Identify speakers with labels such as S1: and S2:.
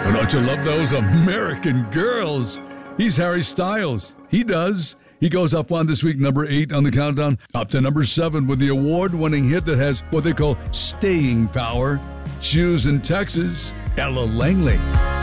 S1: Don't you love those American girls? He's Harry Styles. He does. He goes up one this week, number 8 on the countdown, up to number 7 with the award-winning hit that has what they call staying power. Choose in Texas, Ella Langley.